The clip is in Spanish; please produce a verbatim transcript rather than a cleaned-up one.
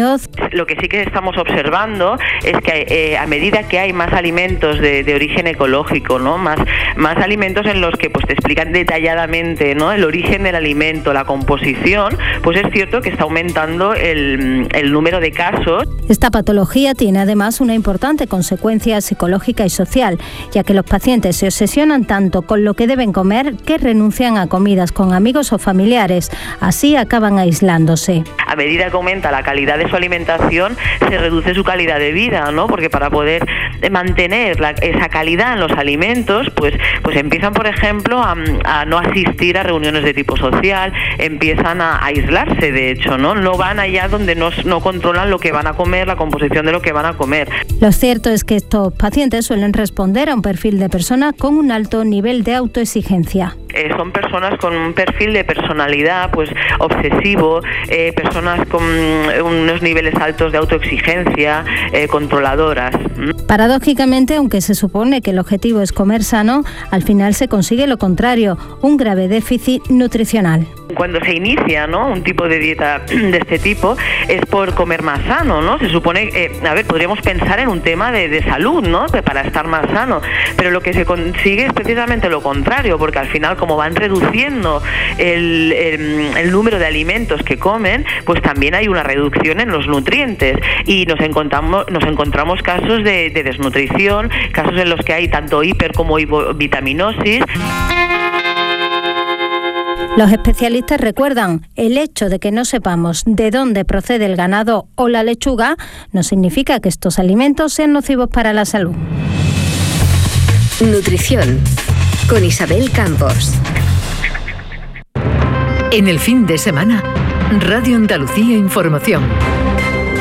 Feroz. Lo que sí que estamos observando es que eh, a medida que hay más alimentos de, de origen ecológico, ¿no? Más, más alimentos en los que pues te explican detalladamente, ¿no? El origen del alimento, la composición, pues es cierto que está aumentando el, el número de casos. Esta patología tiene además una importante consecuencia psicológica y social, ya que los pacientes se obsesionan tanto con lo que deben comer que renuncian a comidas con amigos o familiares. Así acaban aislándose. A medida que aumenta la calidad de su alimentación, se reduce su calidad de vida, ¿no? Porque para poder mantener la, esa calidad en los alimentos, pues, pues empiezan, por ejemplo, a, a no asistir a reuniones de tipo social, empiezan a, a aislarse, de hecho, ¿no? No van allá donde no, no controlan lo que van a comer, la composición de lo que van a comer. Lo cierto es que estos pacientes suelen responder a un perfil de persona con un alto nivel de autoexigencia. Eh, son personas con un perfil de personalidad pues obsesivo, eh, personas con unos niveles altos de autoexigencia, eh, controladoras. Paradójicamente, aunque se supone que el objetivo es comer sano, al final se consigue lo contrario, un grave déficit nutricional. Cuando se inicia, ¿no?, un tipo de dieta de este tipo es por comer más sano, ¿no? Se supone, eh, a ver, podríamos pensar en un tema de, de salud, ¿no?, para estar más sano, pero lo que se consigue es precisamente lo contrario, porque al final, como van reduciendo el, el, el número de alimentos que comen, pues también hay una reducción en los nutrientes y nos encontramos, nos encontramos casos de, de desnutrición, casos en los que hay tanto hiper como hipovitaminosis. Los especialistas recuerdan, el hecho de que no sepamos de dónde procede el ganado o la lechuga no significa que estos alimentos sean nocivos para la salud. Nutrición, con Isabel Campos. En el fin de semana, Radio Andalucía Información.